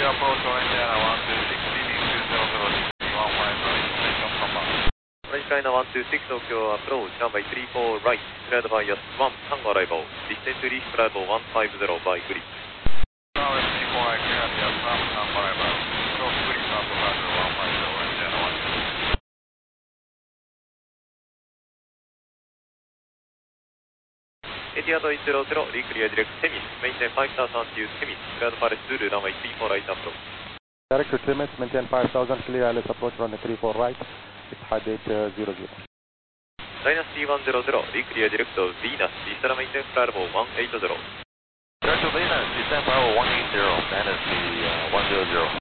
approach on Indiana 126, leading 200, 15 right, station number. Orange China 126, Tokyo approach, runway 34 right, cleared by yes 1, Tango arrival, distance to reach arrival 150 by grid. Runway 34 right, cleared yes 1, Tango arrival, cross grid, Tango arrival 150, Indiana 126. Etihad 100, reclear direct Temis, maintain 5000 use Temis, cleared Paris Zulu, runway 34 right approach. Direct to Temis, maintain 5000, clear Alice approach runway 34 right, Etihad 800. Dynasty 100, reclear direct to Venus, descend maintain Bravo 180. Direct to Venus, descend Bravo 180, Dynasty 100.